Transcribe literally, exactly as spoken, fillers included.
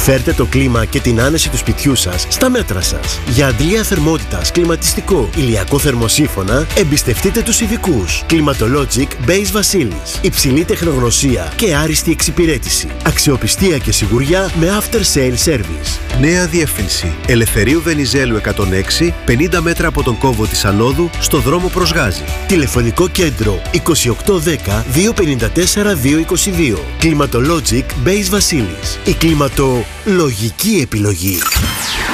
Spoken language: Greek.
Φέρτε το κλίμα και την άνεση του σπιτιού σας στα μέτρα σας. Για αντλία θερμότητας, κλιματιστικό, ηλιακό θερμοσύφωνα, εμπιστευτείτε τους ειδικούς. Climatologic Base Vasilis. Υψηλή τεχνογνωσία και άριστη εξυπηρέτηση. Αξιοπιστία και σιγουριά με after sale service. Νέα διεύθυνση. Ελευθερίου Βενιζέλου εκατόν έξι, πενήντα μέτρα από τον κόμβο της Ανόδου, στο δρόμο προς Γάζη. Τηλεφωνικό κέντρο είκοσι οκτώ δέκα δύο πενήντα τέσσερα δύο είκοσι δύο. Climatologic Base Vasilis. Η κλιματολογική επιλογή.